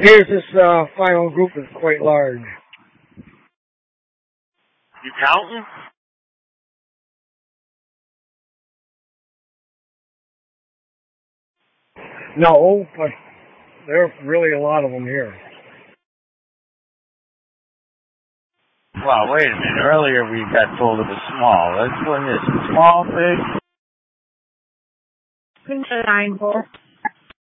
appears this final group is quite large. You counting? No, but there are really a lot of them here. Well, wait a minute. Earlier we got told it was small. Let's put this small fish. 9-4.